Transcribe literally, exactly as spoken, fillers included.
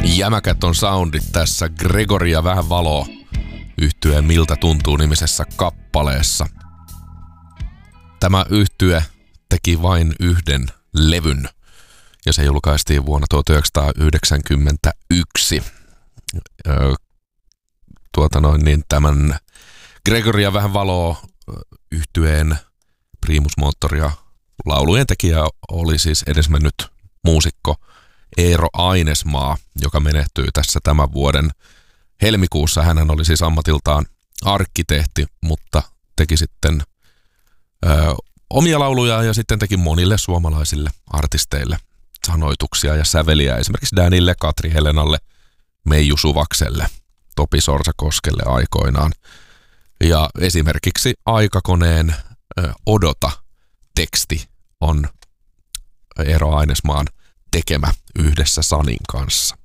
Jämäkät on soundit tässä Gregory ja vähän valoa yhtyeen Miltä tuntuu -nimisessä kappaleessa. Tämä yhtye teki vain yhden levyn ja se julkaistiin vuonna tuhatyhdeksänsataayhdeksänkymmentäyksi. Öö, tuota noin niin tämän Gregory ja vähän valoa yhtyeen primus motor ja laulujen tekijä oli siis edesmennyt muusikko Eero Ainesmaa, joka menehtyi tässä tämän vuoden helmikuussa. Hänhän oli siis ammatiltaan arkkitehti, mutta teki sitten ö, omia lauluja ja sitten teki monille suomalaisille artisteille sanoituksia ja säveliä. Esimerkiksi Danille, Katri Helenalle, Meiju Suvakselle, Topi Sorsakoskelle aikoinaan. Ja esimerkiksi Aikakoneen ö, Odota-teksti on Eero Ainesmaan tekemä yhdessä Sanin kanssa.